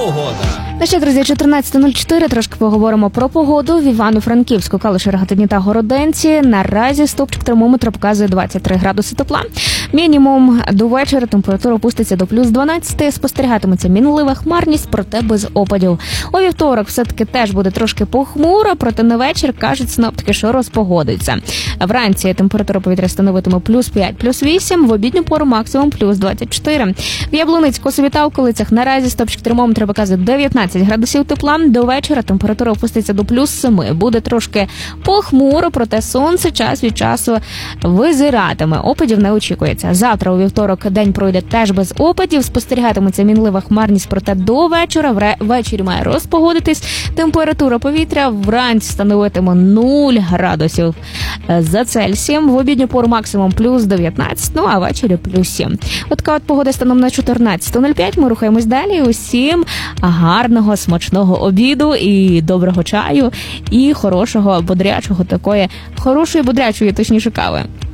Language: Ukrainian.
Ну що, друзі, 14.04, трошки поговоримо про погоду. В Івано-Франківську, Калуші, Рогатині та Городенці наразі стовпчик термометра показує 23 градуси тепла. Мінімум до вечора температура опуститься до плюс 12, спостерігатиметься мінлива хмарність, проте без опадів. У вівторок все-таки теж буде трошки похмуро, проте на вечір кажуть синоптики, що розпогодиться. Вранці температура повітря становитиме плюс 5, плюс 8, в обідню пору максимум плюс 24. В Яблуницьку, Косові та околицях наразі стовпчик термометра показує 19 градусів тепла. До вечора температура опуститься до плюс 7. Буде трошки похмуро, проте сонце час від часу визиратиме. Опадів не очікується. Завтра у вівторок день пройде теж без опадів. Спостерігатиметься мінлива хмарність, проте до вечора. Ввечері має розпогодитись. Температура повітря вранці становитиме 0 градусів за Цельсієм. В обідню пору максимум плюс 19, ну а ввечері плюс 7. От така от погода станом на 14.05. Ми рухаємось далі. Усім гарного, смачного обіду і доброго чаю, і хорошої, бодрячої кави.